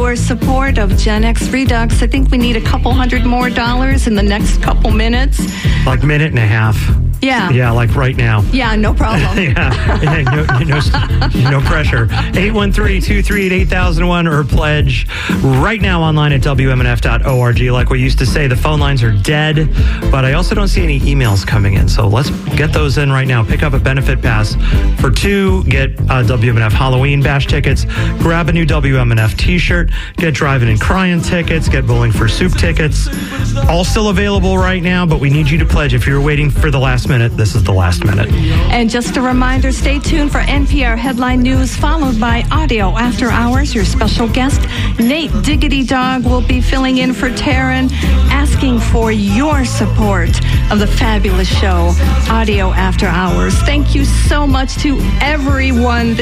your support of Gen X Redux. I think we need a couple $100 more in the next couple minutes. Like minute and a half. Yeah. Yeah, like right now. Yeah, no problem. No pressure. 813-238-8001 or pledge right now online at WMNF.org. Like we used to say, the phone lines are dead, but I also don't see any emails coming in. So let's get those in right now. Pick up a benefit pass for 2. Get WMNF Halloween Bash tickets. Grab a new WMNF t-shirt. Get Driving and Crying tickets. Get Bowling for Soup tickets. All still available right now, but we need you to pledge. If you're waiting for the last minute, this is the last minute. And just a reminder, stay tuned for NPR Headline News, followed by Audio After Hours. Your special guest, Nate Diggity Dog, will be filling in for Taryn, asking for your support of the fabulous show, Audio After Hours. Thank you so much to everyone.